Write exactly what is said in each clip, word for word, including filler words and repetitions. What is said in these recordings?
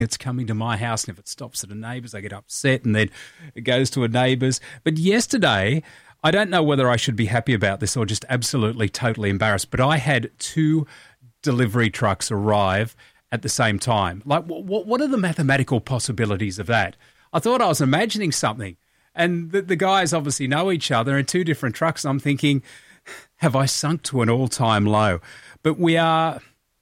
It's coming to my house, and if it stops at a neighbour's, I get upset, and then it goes to a neighbour's. But yesterday, I don't know whether I should be happy about this or just absolutely totally embarrassed, but I had two delivery trucks arrive at the same time. Like, what, what are the mathematical possibilities of that? I thought I was imagining something, and the, the guys obviously know each other in two different trucks. I'm thinking, have I sunk to an all-time low? But we are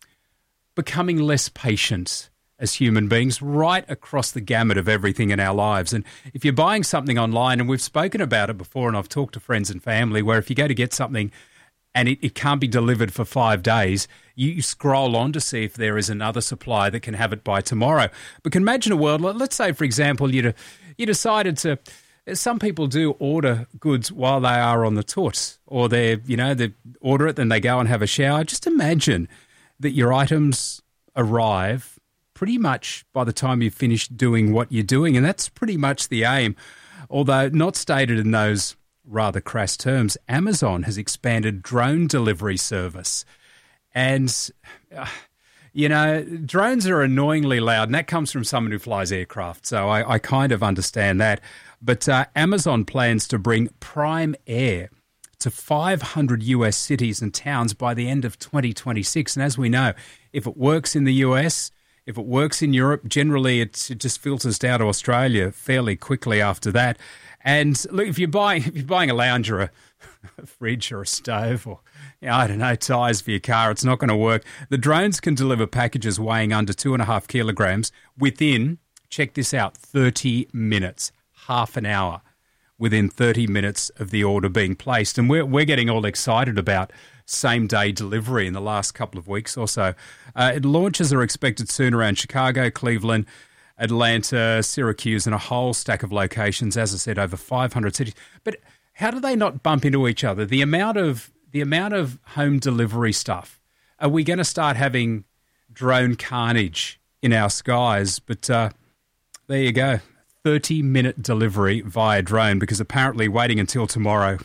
becoming less patient as human beings right across the gamut of everything in our lives. And if you're buying something online, and we've spoken about it before, and I've talked to friends and family, where if you go to get something and it, it can't be delivered for five days, you, you scroll on to see if there is another supplier that can have it by tomorrow. But can imagine a world, let's say, for example, you you decided to, some people do order goods while they are on the toot, or they, you know, they order it, then they go and have a shower. Just imagine that your items arrive pretty much by the time you've finished doing what you're doing, and that's pretty much the aim. Although not stated in those rather crass terms, Amazon has expanded drone delivery service. And, uh, you know, drones are annoyingly loud, and that comes from someone who flies aircraft, so I, I kind of understand that. But uh, Amazon plans to bring Prime Air to five hundred U S cities and towns by the end of twenty twenty-six. And as we know, if it works in the U S, if it works in Europe, generally it, it just filters down to Australia fairly quickly after that. And look, if you're buying if you're buying a lounge or a, a fridge or a stove or, you know, I don't know, tyres for your car, it's not going to work. The drones can deliver packages weighing under two and a half kilograms within, check this out, thirty minutes, half an hour within thirty minutes of the order being placed. And we're we're getting all excited about same-day delivery in the last couple of weeks or so. Uh, launches are expected soon around Chicago, Cleveland, Atlanta, Syracuse, and a whole stack of locations, as I said, over five hundred cities. But how do they not bump into each other? The amount of the amount of home delivery stuff. Are we going to start having drone carnage in our skies? But uh, there you go, thirty-minute delivery via drone, because apparently waiting until tomorrow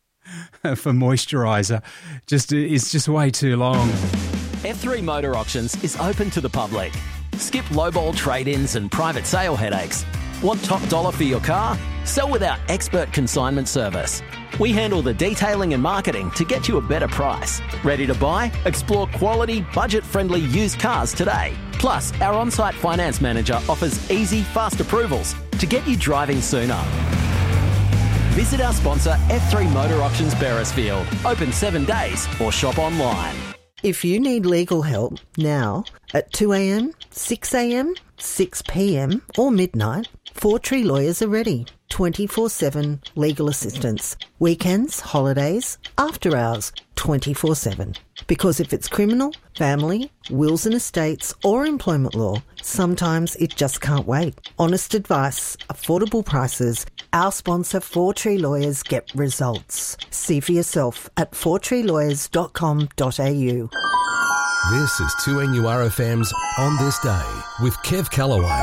for moisturiser just is just way too long. F three Motor Auctions is open to the public. Skip lowball trade-ins and private sale headaches. Want top dollar for your car? Sell with our expert consignment service. We handle the detailing and marketing to get you a better price. Ready to buy? Explore quality, budget-friendly used cars today. Plus, our on-site finance manager offers easy, fast approvals to get you driving sooner. Visit our sponsor, F three Motor Auctions Beresfield. Open seven days or shop online. If you need legal help now at two a.m, six a.m, six p.m or midnight, Four Tree Lawyers are ready. twenty-four seven legal assistance. Weekends, holidays, after hours, twenty-four seven. Because if it's criminal, family, wills and estates or employment law, sometimes it just can't wait. Honest advice, affordable prices. Our sponsor, Four Tree Lawyers, get results. See for yourself at four tree lawyers dot com dot a u. This is two N U R F M's On This Day with Kev Callaway.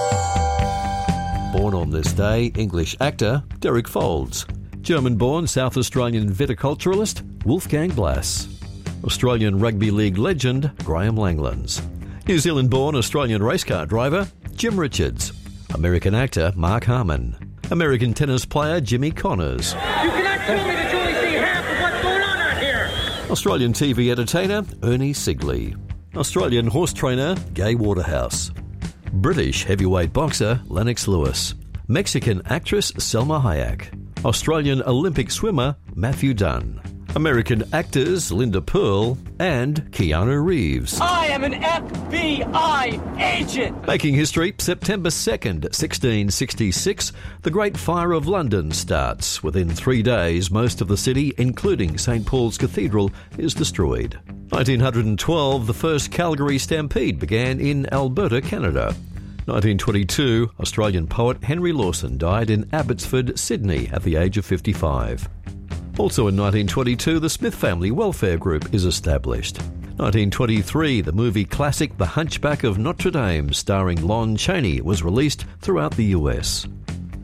Born on this day, English actor Derek Folds. German-born South Australian viticulturalist Wolfgang Blass. Australian rugby league legend Graham Langlands. New Zealand-born Australian racecar driver Jim Richards. American actor Mark Harmon. American tennis player Jimmy Connors. You cannot tell me that you only see half of what's going on out here. Australian T V entertainer Ernie Sigley. Australian horse trainer Gay Waterhouse. British heavyweight boxer Lennox Lewis. Mexican actress Selma Hayek. Australian Olympic swimmer Matthew Dunn. American actors Linda Pearl and Keanu Reeves. I am an F B I agent. Making history, September second, sixteen sixty-six, the Great Fire of London starts. Within three days, most of the city, including Saint Paul's Cathedral, is destroyed. nineteen twelve, the first Calgary Stampede began in Alberta, Canada. nineteen twenty-two, Australian poet Henry Lawson died in Abbotsford, Sydney, at the age of fifty-five. Also in nineteen twenty-two, the Smith Family Welfare Group is established. nineteen twenty-three, the movie classic The Hunchback of Notre Dame, starring Lon Chaney, was released throughout the U S.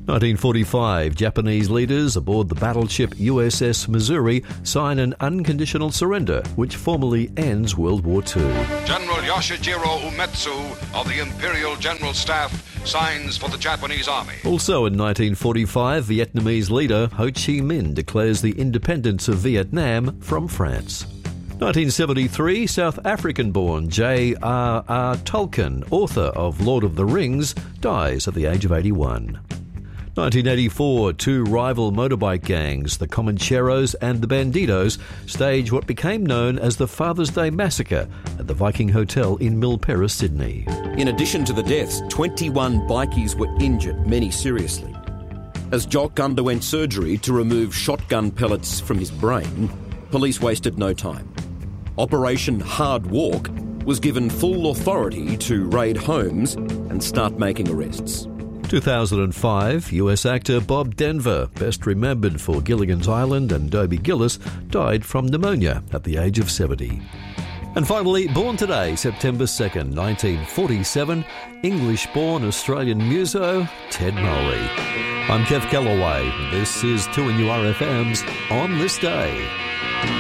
nineteen forty-five, Japanese leaders aboard the battleship U S S Missouri sign an unconditional surrender, which formally ends World War Two. General Yoshijiro Umetsu of the Imperial General Staff signs for the Japanese Army. Also in nineteen forty-five, Vietnamese leader Ho Chi Minh declares the independence of Vietnam from France. nineteen seventy-three, South African-born J R R Tolkien, author of Lord of the Rings, dies at the age of eighty-one. nineteen eighty-four, two rival motorbike gangs, the Comancheros and the Bandidos, stage what became known as the Father's Day Massacre at the Viking Hotel in Milperra, Sydney. In addition to the deaths, twenty-one bikies were injured, many seriously. As Jock underwent surgery to remove shotgun pellets from his brain, police wasted no time. Operation Hard Walk was given full authority to raid homes and start making arrests. two thousand five, U S actor Bob Denver, best remembered for Gilligan's Island and Dobie Gillis, died from pneumonia at the age of seventy. And finally, born today, September second, nineteen forty-seven, English-born Australian muso Ted Mowry. I'm Kev Callaway. This is two N U R F M's On This Day.